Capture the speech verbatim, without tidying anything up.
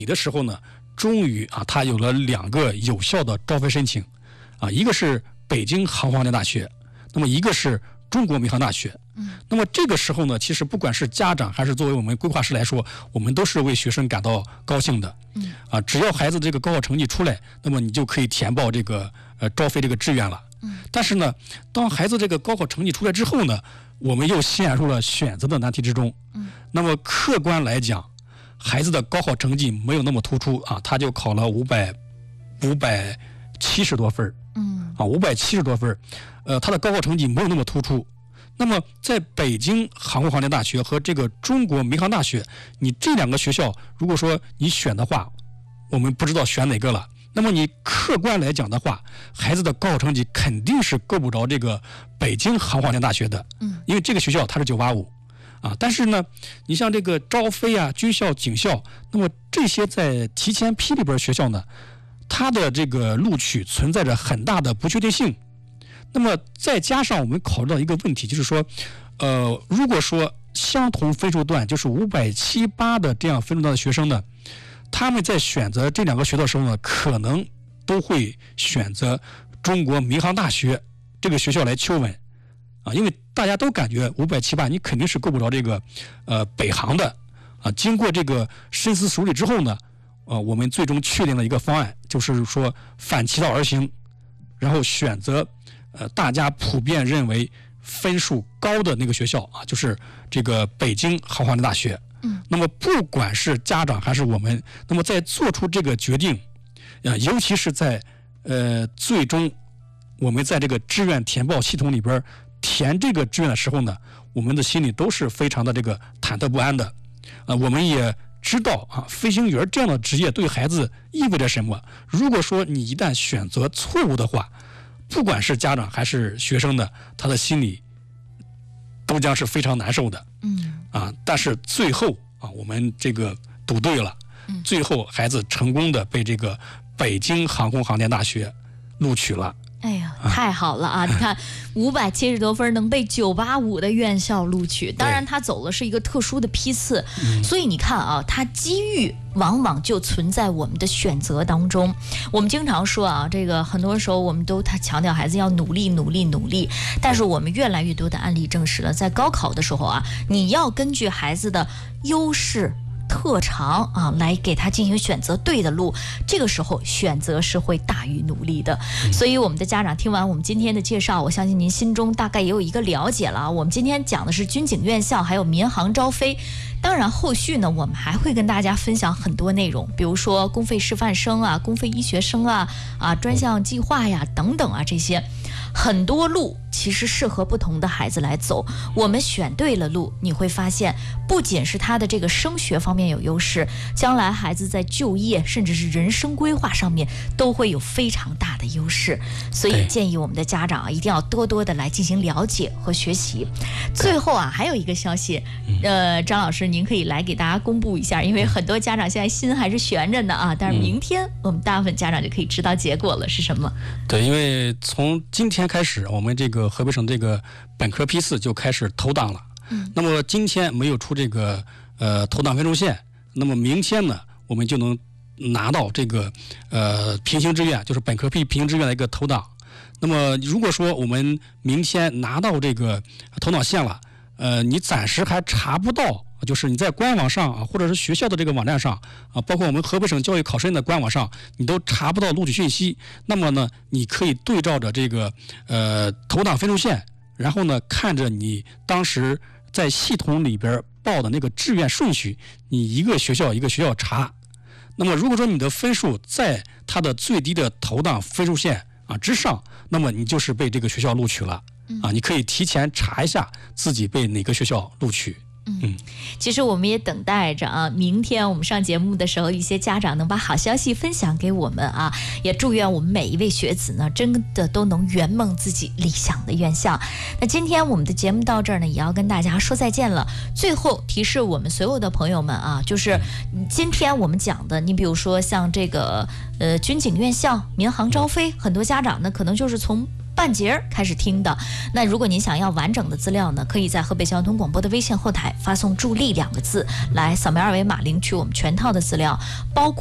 的时候呢，终于啊，他有了两个有效的招飞申请，啊，一个是北京航空航天大学，那么一个是中国民航大学。嗯，那么这个时候呢，其实不管是家长还是作为我们规划师来说，我们都是为学生感到高兴的。嗯，啊，只要孩子这个高考成绩出来，那么你就可以填报这个呃招飞这个志愿了。嗯，但是呢，当孩子这个高考成绩出来之后呢，我们又陷入了选择的难题之中。嗯，那么客观来讲，孩子的高考成绩没有那么突出啊，他就考了五百五百七十多分。嗯，啊，五百七十多分，呃，他的高考成绩没有那么突出。那么，在北京航空航天大学和这个中国民航大学，你这两个学校，如果说你选的话，我们不知道选哪个了。那么你客观来讲的话，孩子的高考成绩肯定是够不着这个北京航空航天大学的，嗯，因为这个学校它是九八五，啊，但是呢，你像这个招飞啊、军校、警校，那么这些在提前批里边学校呢，它的这个录取存在着很大的不确定性。那么再加上我们考虑到一个问题，就是说，呃，如果说相同分数段，就是五百七八的这样分数段的学生呢，他们在选择这两个学校的时候呢，可能都会选择中国民航大学这个学校来求稳，啊，因为大家都感觉五百七八你肯定是够不着这个呃北航的，啊，经过这个深思熟虑之后呢，呃，我们最终确定了一个方案，就是说反其道而行，然后选择。呃，大家普遍认为分数高的那个学校啊，就是这个北京航空航天大学。嗯，那么不管是家长还是我们，那么在做出这个决定，啊，尤其是在呃最终我们在这个志愿填报系统里边填这个志愿的时候呢，我们的心里都是非常的这个忐忑不安的。啊，我们也知道啊，飞行员这样的职业对孩子意味着什么。如果说你一旦选择错误的话，不管是家长还是学生的，他的心里都将是非常难受的。嗯，啊，但是最后啊，我们这个赌对了，嗯，最后孩子成功的被这个北京航空航天大学录取了。 哎呀，太好了啊！你看，五百七十多分能被九八五的院校录取，当然他走的是一个特殊的批次，所以你看啊，他机遇往往就存在我们的选择当中。我们经常说啊，这个很多时候我们都他强调孩子要努力、努力、努力，但是我们越来越多的案例证实了，在高考的时候啊，你要根据孩子的优势。特长啊，来给他进行选择对的路，这个时候选择是会大于努力的。所以我们的家长听完我们今天的介绍，我相信您心中大概也有一个了解了。我们今天讲的是军警院校还有民航招飞，当然后续呢我们还会跟大家分享很多内容，比如说公费师范生啊、公费医学生啊、啊专项计划呀等等啊，这些很多路其实适合不同的孩子来走。我们选对了路，你会发现不仅是他的这个升学方面有优势，将来孩子在就业甚至是人生规划上面都会有非常大的优势。所以建议我们的家长啊，一定要多多的来进行了解和学习。最后啊，还有一个消息，呃，张老师您可以来给大家公布一下，因为很多家长现在心还是悬着呢啊，但是明天我们大部分家长就可以知道结果了，是什么？ 对，因为从今天开始，我们这个河北省这个本科批次就开始投档了。嗯，那么今天没有出这个呃投档分数线，那么明天呢，我们就能拿到这个呃平行志愿，就是本科批平行志愿的一个投档。那么如果说我们明天拿到这个投档线了，呃，你暂时还查不到，就是你在官网上啊，或者是学校的这个网站上啊，包括我们河北省教育考试院的官网上，你都查不到录取信息。那么呢，你可以对照着这个呃投档分数线，然后呢，看着你当时在系统里边报的那个志愿顺序，你一个学校一个学校查。那么如果说你的分数在它的最低的投档分数线啊之上，那么你就是被这个学校录取了。啊，你可以提前查一下自己被哪个学校录取。 嗯，其实我们也等待着啊，明天我们上节目的时候，一些家长能把好消息分享给我们啊，也祝愿我们每一位学子呢，真的都能圆梦自己理想的院校。那今天我们的节目到这儿呢，也要跟大家说再见了。最后提示我们所有的朋友们啊，就是今天我们讲的，你比如说像这个呃军警院校、民航招飞，很多家长呢可能就是从半截开始听的。那如果您想要完整的资料呢，可以在河北交通广播的微信后台发送“助力”两个字来扫描二维码领取我们全套的资料，包括